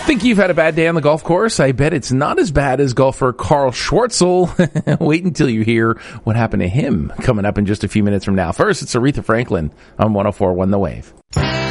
Think you've had a bad day on the golf course? I bet it's not as bad as golfer Carl Schwartzel. Wait until you hear what happened to him coming up in just a few minutes from now. First, it's Aretha Franklin on 104.1 The Wave.